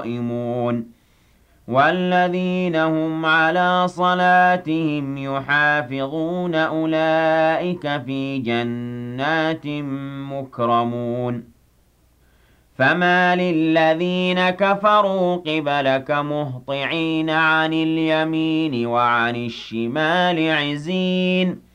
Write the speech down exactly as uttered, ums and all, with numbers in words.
قائمون والذين هم على صلاتهم يحافظون أولئك في جنات مكرمون فما للذين كفروا قبلك مهطعين عن اليمين وعن الشمال عزين